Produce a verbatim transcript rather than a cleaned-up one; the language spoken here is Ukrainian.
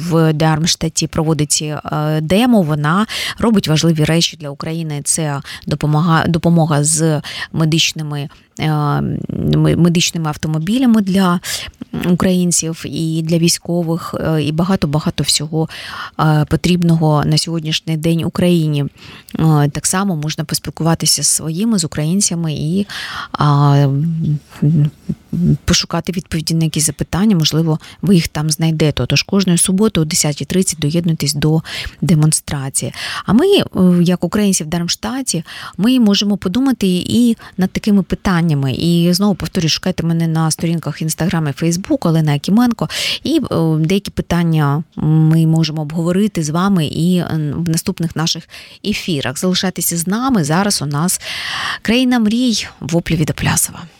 в Дармштадті проводить демо, вона робить важливі речі для України. Це допомога, допомога з медичними медичними автомобілями для українців і для військових, і багато-багато всього потрібного на сьогоднішній день Україні. Так само можна поспілкуватися з своїми, з українцями і пошукати відповіді на якісь запитання, можливо, ви їх там знайдете. Тож кожної суботи о десята тридцять доєднуйтесь до демонстрації. А ми, як українці в Дармштадті, ми можемо подумати і над такими питаннями. І знову повторюю, шукайте мене на сторінках Інстаграм і Фейсбук, Олена Якименко, і деякі питання ми можемо обговорити з вами і в наступних наших ефірах. Залишайтеся з нами. Зараз у нас «Країна мрій» Воплі від Оплясова.